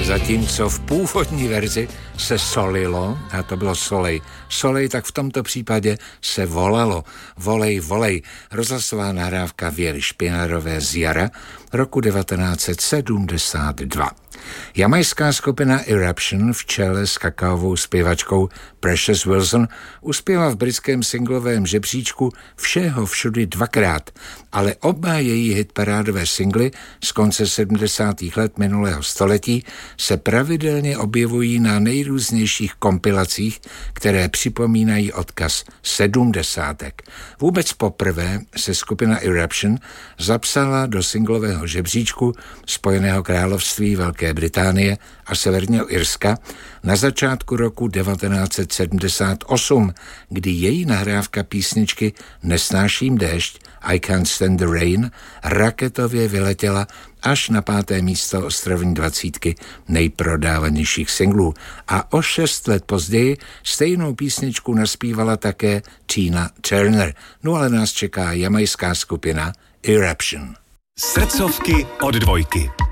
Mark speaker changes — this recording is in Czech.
Speaker 1: Zatímco v původní verzi se solilo, a to bylo solej. Solej, tak v tomto případě se volalo. Volej, volej. Rozhlasová nahrávka Věry Špinárové z jara roku 1972. Jamajská skupina Eruption v čele s kakaovou zpěvačkou Precious Wilson uspěla v britském singlovém žebříčku všeho všudy dvakrát, ale oba její hitparádové singly z konce 70. let minulého století se pravidelně objevují na nejrůznějších kompilacích, které připomínají odkaz 70. Vůbec poprvé se skupina Eruption zapsala do singlového žebříčku Spojeného království Velké Británie a Severního Irska na začátku roku 1978, kdy její nahrávka písničky Nesnáším déšť, I Can't Stand the Rain, raketově vyletěla až na 5. místo ostrovní 20 nejprodávanějších singlů. A o 6 let později stejnou písničku naspívala také Tina Turner. No ale nás čeká jamajská skupina Eruption.
Speaker 2: Srdcovky od Dvojky.